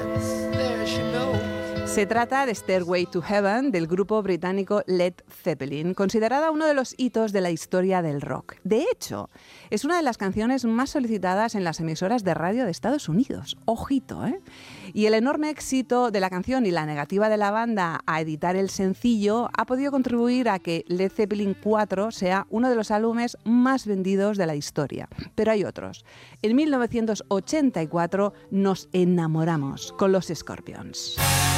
Se trata de Stairway to Heaven del grupo británico Led Zeppelin, considerada uno de los hitos de la historia del rock. De hecho, es una de las canciones más solicitadas en las emisoras de radio de Estados Unidos. Ojito, ¿eh? Y el enorme éxito de la canción y la negativa de la banda a editar el sencillo ha podido contribuir a que Led Zeppelin 4 sea uno de los álbumes más vendidos de la historia. Pero hay otros. En 1984 nos enamoramos con los Scorpions.